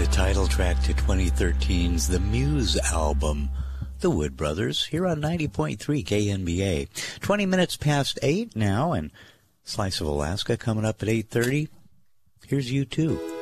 Title track to 2013's The Muse album, The Wood Brothers, here on 90.3 KNBA. 20 minutes past 8 now, and Slice of Alaska coming up at 8:30. Here's U2.